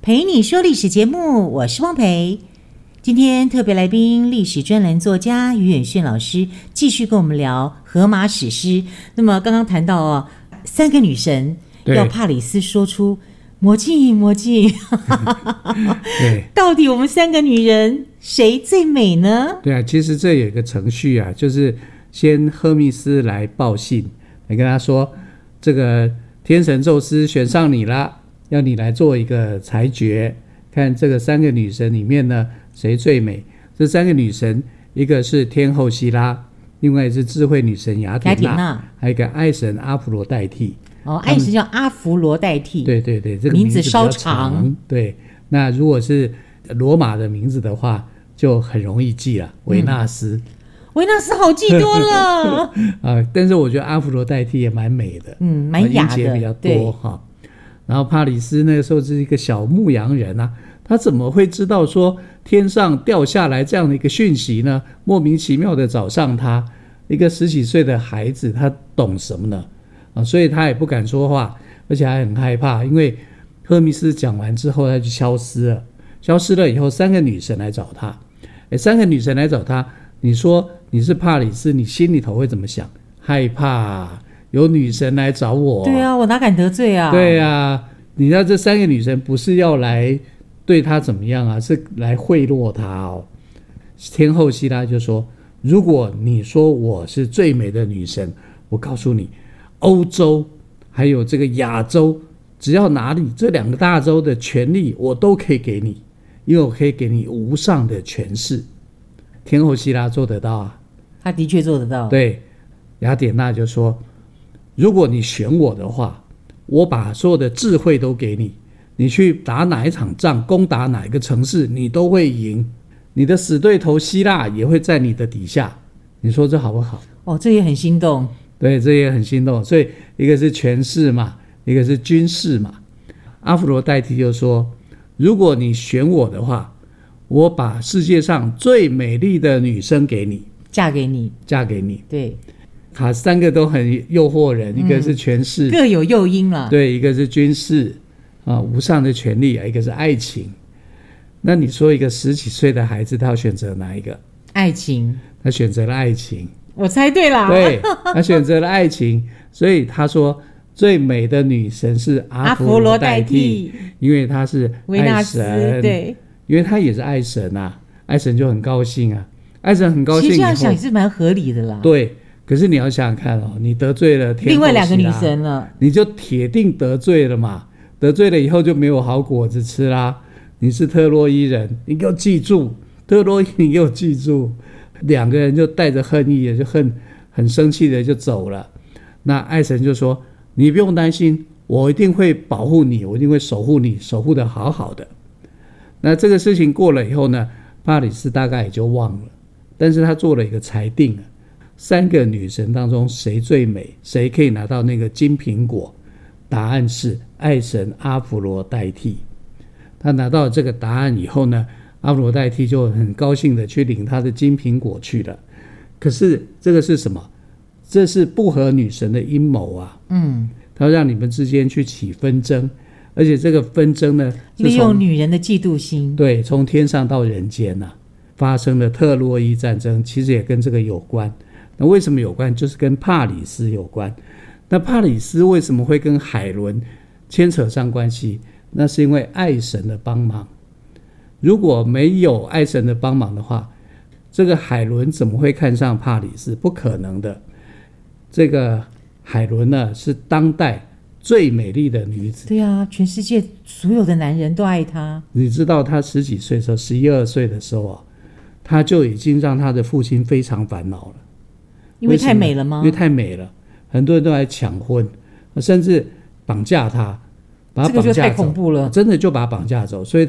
陪你说历史节目，我是汪培。今天特别来宾历史专栏作家于远炫老师继续跟我们聊荷马史诗。那么刚刚谈到三个女神要帕里斯说出魔镜魔镜对，到底我们三个女人谁最美呢？ 对啊，其实这有一个程序啊，就是先赫密斯来报信，来跟他说这个天神宙斯选上你了，要你来做一个裁决，看这个三个女神里面呢谁最美。这三个女神，一个是天后希拉，另外是智慧女神雅典娜，还有一个爱神阿芙罗代替。 爱神叫阿芙罗代替。 对对对，这个名字稍长。对，那如果是罗马的名字的话就很容易记了，维纳斯。 维纳斯好记多了但是我觉得阿芙罗代替也蛮美的， 蛮雅的， 音节比较多哈。然后帕里斯那个时候是一个小牧羊人啊，他怎么会知道说天上掉下来这样的一个讯息呢？莫名其妙的找上他，一个10几岁的孩子，他懂什么呢？所以他也不敢说话，而且还很害怕，因为赫密斯讲完之后他就消失了。消失了以后，三个女神来找他。三个女神来找他，你说你是帕里斯，你心里头会怎么想？害怕，有女神来找我。 对啊，我哪敢得罪啊？ 对啊，你知道这三个女神不是要来对他怎么样啊，是来贿赂他哦。天后希拉就说，如果你说我是最美的女神，我告诉你，欧洲还有这个亚洲，只要哪里这2个大洲的权利我都可以给你，因为我可以给你无上的权势。天后希拉做得到啊， 他的确做得到。 对，雅典娜就说，如果你选我的话，我把所有的智慧都给你，你去打哪一场仗，攻打哪一个城市，你都会赢，你的死对头希腊也会在你的底下。你说这好不好？ 这也很心动。 对，这也很心动。所以一个是权势嘛，一个是军事嘛。阿芙罗代替就说，如果你选我的话，我把世界上最美丽的女生给你， 嫁给你。对， 他3个都很诱惑人，一个是权势， 各有诱因了。 对，一个是军事无上的权利，一个是爱情。那你说一个10几岁的孩子，他要选择哪一个？ 爱情。 他选择了爱情。 我猜对了。 对，他选择了爱情，所以他说最美的女神是阿芙罗代替，因为她是爱神。 对， 因为她也是爱神啊，爱神就很高兴啊，爱神很高兴以后。 其实这样想也是蛮合理的啦。 对，可是你要想想看你得罪了天后希拉，另外2个女神了， 你就铁定得罪了嘛，得罪了以后就没有好果子吃啦。你是特洛伊人，你给我记住，特洛伊你给我记住。2个人就带着恨意，就很生气的就走了。那爱神就说，你不用担心，我一定会保护你，我一定会守护你，守护的好好的。那这个事情过了以后呢，帕里斯大概也就忘了，但是他做了一个裁定，3个女神当中谁最美，谁可以拿到那个金苹果。答案是爱神阿芙罗代替。他拿到这个答案以后呢，阿芙罗代替就很高兴的去领他的金苹果去了。可是这个是什么？这是不和女神的阴谋啊。他让你们之间去起纷争，而且这个纷争呢， 利用女人的嫉妒心。 对，从天上到人间发生了特洛伊战争，其实也跟这个有关。那为什么有关？就是跟帕里斯有关。那帕里斯为什么会跟海伦牵扯上关系？那是因为爱神的帮忙。如果没有爱神的帮忙的话，这个海伦怎么会看上帕里斯？不可能的。这个海伦呢，是当代最美丽的女子。 对啊，全世界所有的男人都爱她。 你知道她10几岁的时候，11、12岁的时候她就已经让她的父亲非常烦恼了。 因为太美了吗？ 因为太美了，很多人都来抢婚，甚至绑架她，把她绑架走。 这个就太恐怖了， 真的就把她绑架走。所以